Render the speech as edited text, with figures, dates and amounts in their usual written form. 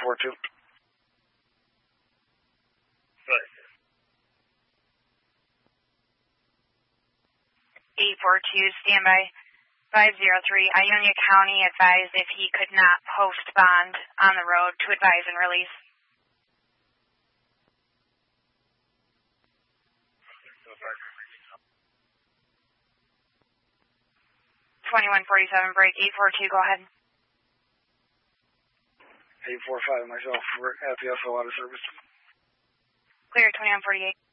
842. Right. 842, standby. 503, Ionia County advised if he could not post bond on the road to advise and release. 2147, break 842, go ahead. 845, myself, we're at the SO out of service. Clear, 2148.